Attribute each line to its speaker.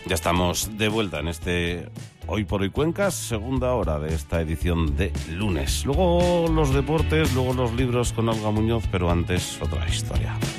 Speaker 1: Ya estamos de vuelta en este Hoy por Hoy Cuencas, segunda hora de esta edición de lunes. Luego los deportes, luego los libros con Olga Muñoz, pero antes otra historia.